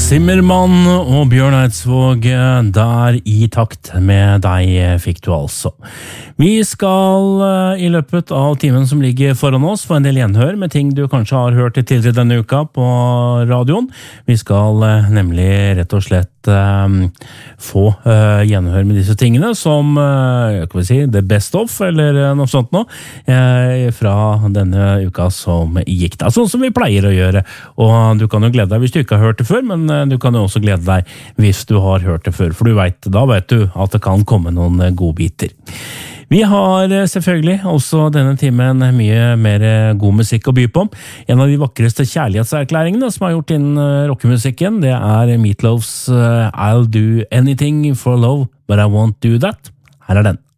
Zimmermann og Bjørn Eidsvåg, der i takt med deg fikk du altså. Vi skal i løpet av timen som ligger foran oss få en del gjenhør med ting du kanskje har hørt tidligere denne uka på radioen. Vi skal nemlig rett og slett få gjenhør med disse tingene som, kan vi si, the best of, eller noe sånt nå, fra denne uka som gikk da, sånn som vi pleier å gjøre. Og du kan jo glede deg hvis du ikke har hørt det før, men du kan jo også glede deg hvis du har hørt det før, for da vet du at det kan komme noen godbiter. Vi har selvfølgelig også denne timen mye mer god musikk å by på. En av de vakreste kjærlighetserklæringene som er gjort innen rockemusikken, det er Meat Loaf's I'll Do Anything for Love, But I Won't Do That. Her er den.